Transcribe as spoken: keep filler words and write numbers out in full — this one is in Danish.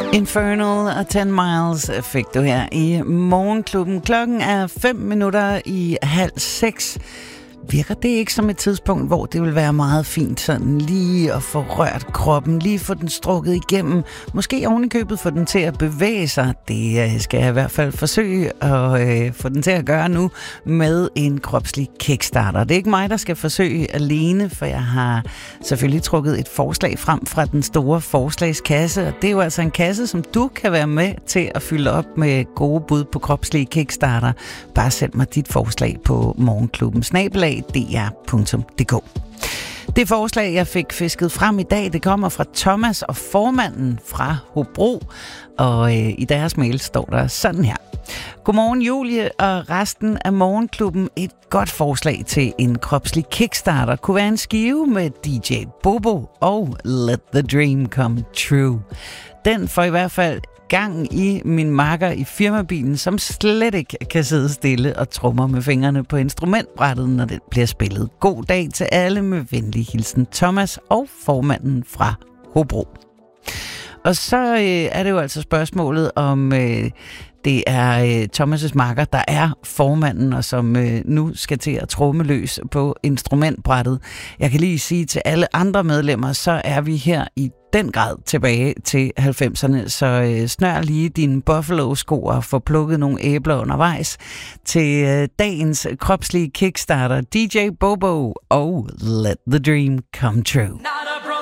Infernal og ten miles fik du her i Morgenklubben. Klokken er fem minutter i halv seks. Virker det ikke som et tidspunkt, hvor det vil være meget fint sådan lige at få rørt kroppen, lige få den strukket igennem, måske ovenikøbet få den til at bevæge sig. Det skal jeg i hvert fald forsøge at øh, få den til at gøre nu med en kropslig kickstarter. Det er ikke mig, der skal forsøge alene, for jeg har selvfølgelig trukket et forslag frem fra den store forslagskasse, og det er jo altså en kasse, som du kan være med til at fylde op med gode bud på kropslige kickstarter. Bare send mig dit forslag på Morgenklubben snabel-a d r punktum d k. Det forslag, jeg fik fisket frem i dag, det kommer fra Thomas og formanden fra Hobro, og øh, i deres mail står der sådan her. Godmorgen Julie og resten af Morgenklubben. Et godt forslag til en kropslig kickstarter kunne være en skive med D J Bobo og Let the Dream Come True. Den får i hvert fald gang i min makker i firmabilen, som slet ikke kan sidde stille og trommer med fingrene på instrumentbrættet, når den bliver spillet. God dag til alle med venlig hilsen Thomas og formanden fra Hobro. Og så øh, er det jo altså spørgsmålet om øh, det er øh, Thomas' makker, der er formanden, og som øh, nu skal til at tromme løs på instrumentbrættet. Jeg kan lige sige til alle andre medlemmer, så er vi her i den grad tilbage til halvfemserne, så øh, snør lige dine Buffalo-sko og få plukket nogle æbler undervejs til øh, dagens kropslige kickstarter, D J Bobo og Let the Dream Come True.